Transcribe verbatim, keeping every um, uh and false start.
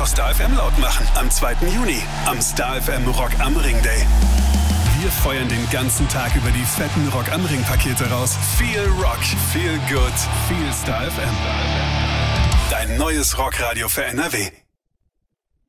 auch Star F M laut machen. Am zweiten Juni, am Star F M Rock am Ring Day. Wir feuern den ganzen Tag über die fetten Rock am Ring Pakete raus. Viel Rock, viel Good, viel Star F M. Dein neues Rockradio für N R W.